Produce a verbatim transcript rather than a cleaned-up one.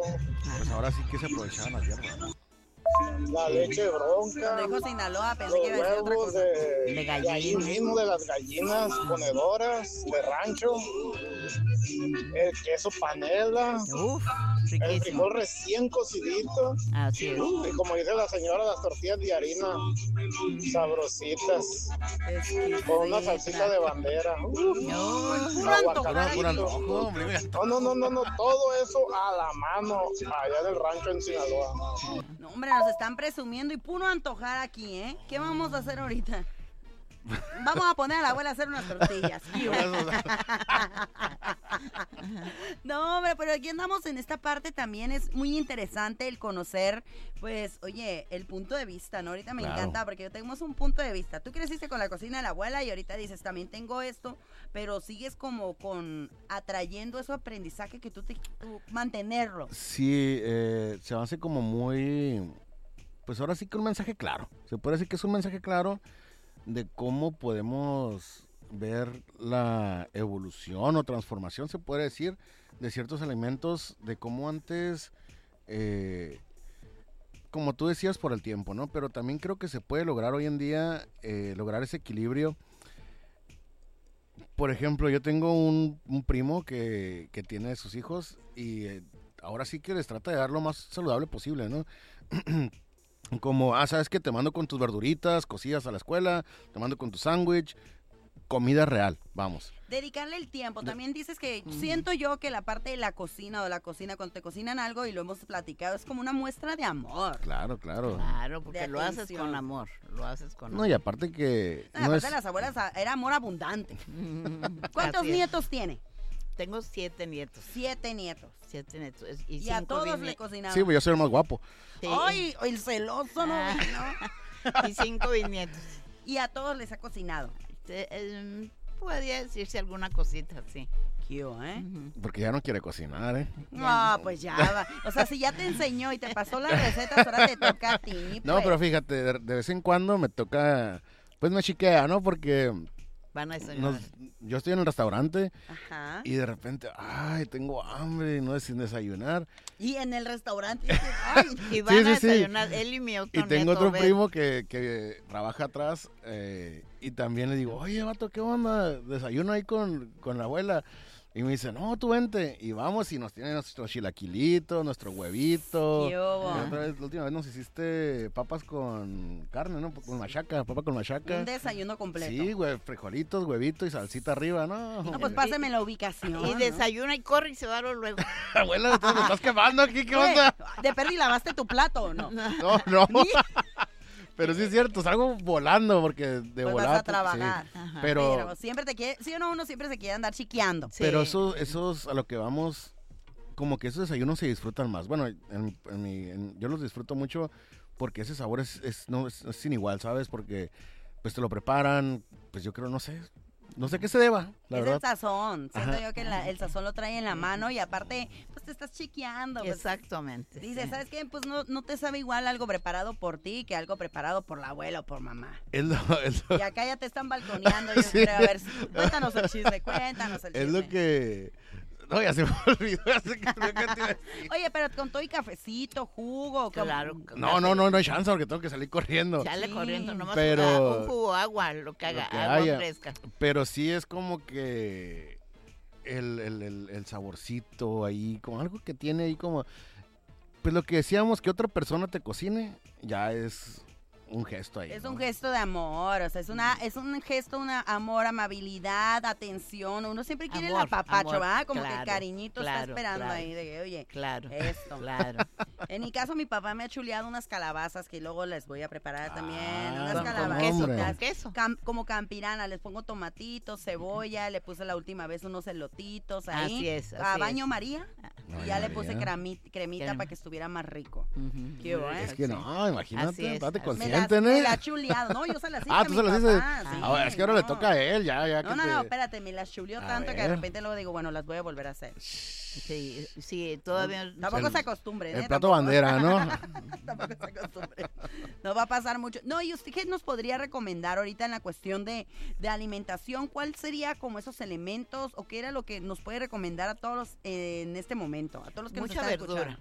Pues ahora sí que se aprovechaban las hierbas. La leche bronca. Cuando dijo Sinaloa, pensé Los que iba a decir otra huevos cosa. de, De de ahí gallina. mismo, de las gallinas ponedoras, de rancho. El queso panela. Uf, El riquísimo. frijol recién cocidito. Así es. Y como dice la señora, las tortillas de harina sabrositas. Con una salsita de bandera. Uf, No, Puro antojar Pura, aquí. pura antojo, hombre, mira. No, no, no, no, no, todo eso a la mano allá del rancho en Sinaloa. No, hombre, nos están presumiendo y puro antojar aquí, ¿eh? ¿Qué vamos a hacer ahorita? Vamos a poner a la abuela a hacer unas tortillas. No, hombre, pero aquí andamos en esta parte también. Es muy interesante el conocer, pues, oye, el punto de vista, ¿no? Ahorita me Claro. encanta porque tenemos un punto de vista. Tú creciste con la cocina de la abuela y ahorita dices, también tengo esto, pero sigues como con atrayendo ese aprendizaje que tú te tú mantenerlo. Sí, eh, se hace como muy, pues ahora sí que un mensaje claro. Se puede decir que es un mensaje claro de cómo podemos ver la evolución o transformación, se puede decir, de ciertos alimentos, de cómo antes, eh, como tú decías, por el tiempo, ¿no? Pero también creo que se puede lograr hoy en día, eh, lograr ese equilibrio. Por ejemplo, yo tengo un, un primo que, que tiene sus hijos y eh, ahora sí que les trata de dar lo más saludable posible, ¿no? Como, ah, sabes que te mando con tus verduritas, cocidas a la escuela, te mando con tu sándwich, comida real, vamos. Dedicarle el tiempo. También dices que siento yo que la parte de la cocina o de la cocina, cuando te cocinan algo y lo hemos platicado, es como una muestra de amor. Claro, claro. Claro, porque De lo haces atención. con amor. Lo haces con No, amor. y aparte que No, no aparte es, de las abuelas a- era amor abundante. Mm, ¿Cuántos así es. nietos tiene? Tengo siete nietos. Siete nietos. Siete nietos. Y, Y, a cinco todos bisnie- le cocinaban. sí, pues yo soy el más guapo. Sí. ¡Ay! El celoso, ¿no? Ah. ¿no? Y cinco bisnietos. Y a todos les ha cocinado. Este, eh, podría decirse alguna cosita, sí. ¿Qué, eh? Ujú. Porque ya no quiere cocinar, ¿eh? No, pues ya va. O sea, si ya te enseñó y te pasó las recetas, ahora te toca a ti. No, pues. pero fíjate, de, de vez en cuando me toca, pues me chiquea, ¿no? Porque Van a desayunar. nos- yo estoy en el restaurante Ajá. y de repente, ay, tengo hambre y no es sin desayunar. Y en el restaurante, dices, ay, Y van Sí, a sí, sí. desayunar él y mi otro Y tengo nieto, otro Ben. primo que, que trabaja atrás eh, y también le digo, oye, vato, ¿qué onda? Desayuno ahí con, con la abuela. Y me dice, no, tú vente. Y vamos y nos tiene nuestro chilaquilito, nuestro huevito. qué hubo. Y otra vez, la última vez nos hiciste papas con carne, ¿no? Con machaca, papa con machaca. Un desayuno completo. Sí, güey, frijolitos, huevito y salsita arriba, ¿no? No, pues pásame la ubicación. Y ¿no? desayuna y corre y se va luego. Abuela, ¿tú me estás quemando aquí? ¿Qué Oye, onda? ¿de perdí lavaste tu plato o no? No, no. Pero sí es cierto, salgo volando porque de Pues volar. vas a sí. trabajar. Ajá. Pero, Pero siempre te quiere, sí o no, uno siempre se quiere andar chiqueando. Sí. pero eso, esos a lo que vamos, como que esos desayunos se disfrutan más. Bueno, en, mi- en mi- en- yo los disfruto mucho porque ese sabor es, es, no, es, es sin igual, ¿sabes? Porque pues te lo preparan, pues yo creo, no sé, no sé qué se deba, la es verdad. el sazón. Siento Ajá. yo que la- el sazón lo trae en la mano y aparte, pues te estás chiqueando. Pues, Exactamente. dices, sí. ¿sabes qué? Pues no, no te sabe igual algo preparado por ti que algo preparado por la abuela o por mamá. Es lo, es lo- Y acá ya te están balconeando, yo Sí. creo. A ver, cuéntanos el chisme, cuéntanos el es chisme. lo que... No, ya se me olvidó. Ya sé que- creo que te iba a decir. Oye, pero con todo y cafecito, jugo. como- Claro. No, no, no, no hay chance porque tengo que salir corriendo. Sale Sí. corriendo nomás Pero- ah, un jugo, agua, lo que haga, Lo que agua haya. fresca. Pero sí es como que el, el, el, el saborcito ahí, como algo que tiene ahí como... Pues lo que decíamos, que otra persona te cocine, ya es un gesto ahí. Es ¿no? un gesto de amor, o sea, es una, es un gesto, una amor, amabilidad, atención. Uno siempre quiere el Amor, apapacho, amor, ¿verdad? Como que el claro, cariñito está claro, esperando claro. ahí de que, oye, Claro. esto. Claro. En mi caso, mi papá me ha chuleado unas calabazas que luego les voy a preparar también. Ah, Unas Con, con calabazas. queso, hombre. con queso. Cam- como campirana, les pongo tomatitos, cebolla, le puse la última vez unos elotitos ahí. Así es, a así baño es. María. Baño Y ya le María. puse cremi- cremita Crema. para que estuviera más rico. Ujú. Qué bueno. Es que no, imagínate, Así es, date así es. Me la, consciente, me ¿no? la ha chuleado. No, yo se las hice Ah, a tú mi se las dices. papá, sí, Ah, es que ahora le no. toca a él, ya, ya. No, que no, te- no, espérate, me las chuleó A tanto que de ver. repente luego digo, bueno, las voy a volver a hacer. Sí, sí, todavía. Tampoco El- se acostumbren, El ¿eh? plato Tampoco. bandera, ¿no? Tampoco se acostumbren. No va a pasar mucho. No, ¿y usted qué nos podría recomendar ahorita en la cuestión de, de alimentación? ¿Cuál sería como esos elementos o qué era lo que nos puede recomendar a todos los, eh, en este momento? A todos los que Mucha nos están verdura. escuchando.